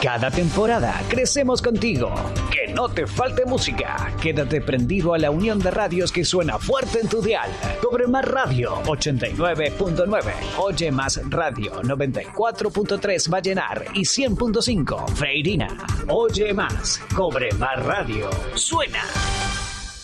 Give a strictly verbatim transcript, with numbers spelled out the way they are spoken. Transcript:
Cada temporada crecemos contigo. Que no te falte música. Quédate prendido a la unión de radios que suena fuerte en tu dial. Cobre Más Radio ochenta y nueve punto nueve. Oye Más Radio noventa y cuatro punto tres Vallenar y cien punto cinco Freirina. Oye Más. Cobre Más Radio. Suena.